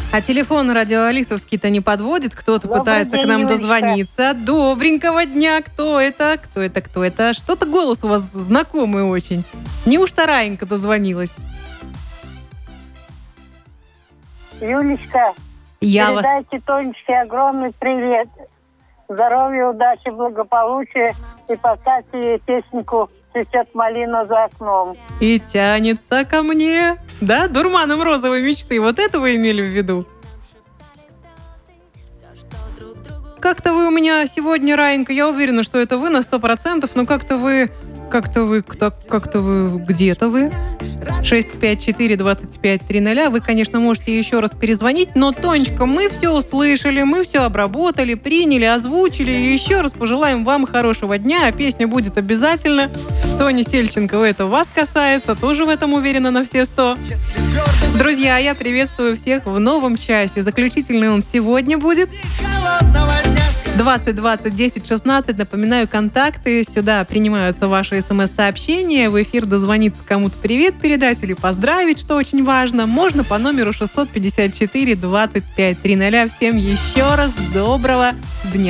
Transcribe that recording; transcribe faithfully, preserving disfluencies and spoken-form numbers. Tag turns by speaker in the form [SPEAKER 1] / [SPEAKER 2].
[SPEAKER 1] А телефон радиоалисовский-то не подводит? Кто-то
[SPEAKER 2] Добрый
[SPEAKER 1] пытается
[SPEAKER 2] день,
[SPEAKER 1] к нам
[SPEAKER 2] Юлечка.
[SPEAKER 1] дозвониться. Добренького дня. Кто это? Кто это? Кто это? Что-то голос у вас знакомый очень. Неужто Раенька дозвонилась?
[SPEAKER 2] Юлечка,
[SPEAKER 1] Я вас...
[SPEAKER 2] передайте Тонечке огромный привет. Здоровья, удачи, благополучия. И поставьте ей песенку «Цветет малина за окном».
[SPEAKER 1] И тянется ко мне. Да? Дурманом розовой мечты. Вот это вы имели в виду? Как-то вы у меня сегодня, Раенька, я уверена, что это вы на сто процентов, но как-то вы... Как-то вы... Как, как-то вы... Где-то вы? шесть пять четыре двадцать пять тридцать. Вы, конечно, можете еще раз перезвонить, но, Тонечка, мы все услышали, мы все обработали, приняли, озвучили. И еще раз пожелаем вам хорошего дня, а песня будет обязательно. Тони Сельченко, это вас касается, тоже в этом уверена на все сто. Друзья, я приветствую всех в новом часе. Заключительный он сегодня будет. двадцать двадцать десять шестнадцать. Напоминаю, контакты. Сюда принимаются ваши смс-сообщения. В эфир дозвониться кому-то привет передать или поздравить, что очень важно. Можно по номеру шестьсот пятьдесят четыре двадцать пять тридцать. Всем еще раз доброго дня.